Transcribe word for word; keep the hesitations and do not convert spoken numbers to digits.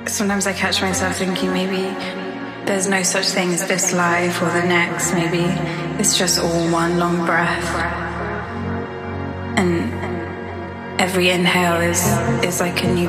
sometimes I catch myself thinking maybe there's no such thing as this life or the next. Maybe it's just all one long breath. And every inhale is, is like a new